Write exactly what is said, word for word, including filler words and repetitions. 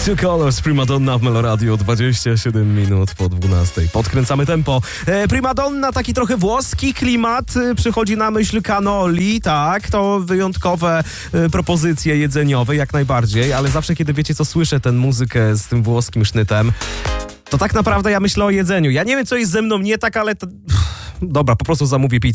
Two Colors, Primadonna w Meloradio, dwadzieścia siedem minut po dwunastej. Podkręcamy tempo. E, Primadonna, taki trochę włoski klimat. E, przychodzi na myśl cannoli, tak? To wyjątkowe e, propozycje jedzeniowe, jak najbardziej, ale zawsze, kiedy wiecie co, słyszę tę muzykę z tym włoskim sznytem, to tak naprawdę ja myślę o jedzeniu. Ja nie wiem, co jest ze mną nie tak, ale to... Dobra, po prostu zamówię pizzę.